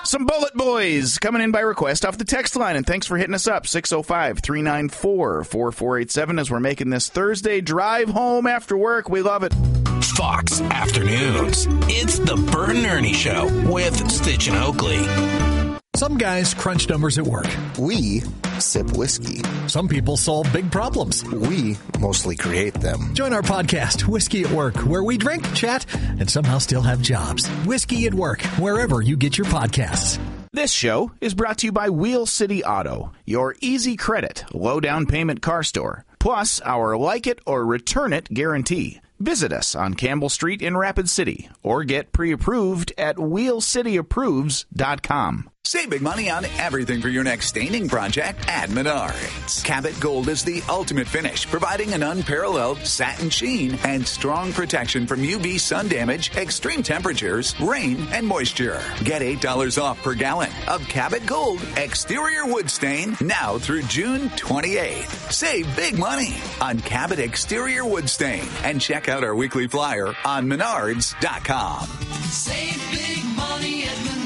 Some Bullet Boys coming in by request off the text line, and thanks for hitting us up, 605-394-4487 as we're making this Thursday drive home after work. We love it. Fox Afternoons. It's the Bert and Ernie Show with Stitch and Oakley. Some guys crunch numbers at work. We sip whiskey. Some people solve big problems. We mostly create them. Join our podcast, Whiskey at Work, where we drink, chat, and somehow still have jobs. Whiskey at Work, wherever you get your podcasts. This show is brought to you by Wheel City Auto, your easy credit, low down payment car store, plus our like it or return it guarantee. Visit us on Campbell Street in Rapid City or get pre-approved at wheelcityapproves.com. Save big money on everything for your next staining project at Menards. Cabot Gold is the ultimate finish, providing an unparalleled satin sheen and strong protection from UV sun damage, extreme temperatures, rain, and moisture. Get $8 off per gallon of Cabot Gold exterior wood stain now through June 28th. Save big money on Cabot exterior wood stain and check out our weekly flyer on Menards.com. Save big money at Menards.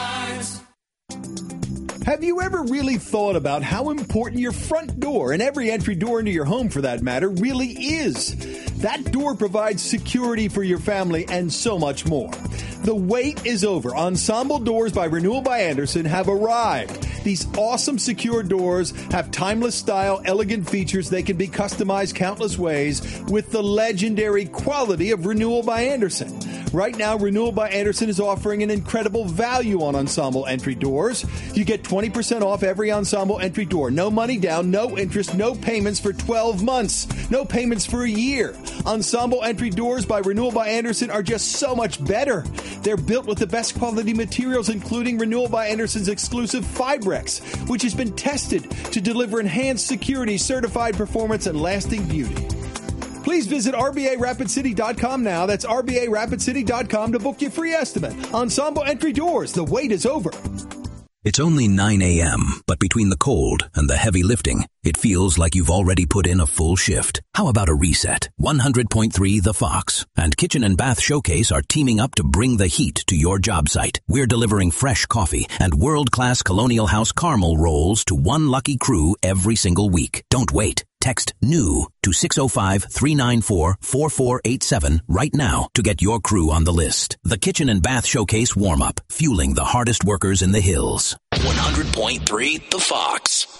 Have you ever really thought about how important your front door, and every entry door into your home for that matter, really is? That door provides security for your family and so much more. The wait is over. Ensemble Doors by Renewal by Andersen have arrived. These awesome secure doors have timeless style, elegant features. They can be customized countless ways with the legendary quality of Renewal by Andersen. Right now, Renewal by Andersen is offering an incredible value on Ensemble entry doors. You get 20% off every Ensemble entry door. No money down, no interest, no payments for 12 months. No payments for a year. Ensemble entry doors by Renewal by Andersen are just so much better. They're built with the best quality materials, including Renewal by Andersen's exclusive Fibrex, which has been tested to deliver enhanced security, certified performance, and lasting beauty. Please visit RBARapidCity.com now. That's RBARapidCity.com to book your free estimate. Ensemble entry doors. The wait is over. It's only 9 a.m., but between the cold and the heavy lifting, it feels like you've already put in a full shift. How about a reset? 100.3 The Fox and Kitchen and Bath Showcase are teaming up to bring the heat to your job site. We're delivering fresh coffee and world-class Colonial House caramel rolls to one lucky crew every single week. Don't wait. Text NEW to 605-394-4487 right now to get your crew on the list. The Kitchen and Bath Showcase warm-up, fueling the hardest workers in the hills. 100.3 The Fox.